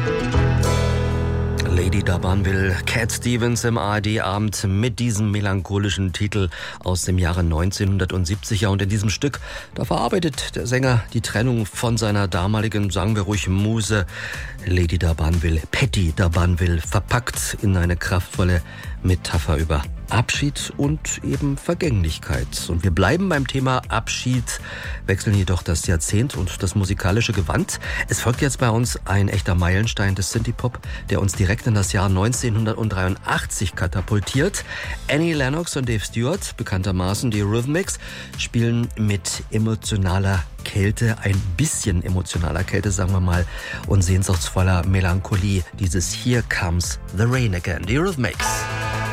Lady D'Urbanville, Cat Stevens im ARD-Abend mit diesem melancholischen Titel aus dem Jahre 1970. Ja, und in diesem Stück, da verarbeitet der Sänger die Trennung von seiner damaligen, sagen wir ruhig, Muse Lady D'Urbanville, Patty D'Urbanville, verpackt in eine kraftvolle Metapher über Abschied und eben Vergänglichkeit. Und wir bleiben beim Thema Abschied, wechseln jedoch das Jahrzehnt und das musikalische Gewand. Es folgt jetzt bei uns ein echter Meilenstein des Synthie-Pop, der uns direkt in das Jahr 1983 katapultiert. Annie Lennox und Dave Stewart, bekanntermaßen die Eurythmics, spielen mit emotionaler Kälte, ein bisschen emotionaler Kälte, sagen wir mal, und sehnsuchtsvoller Melancholie dieses Here Comes the Rain Again, die Eurythmics.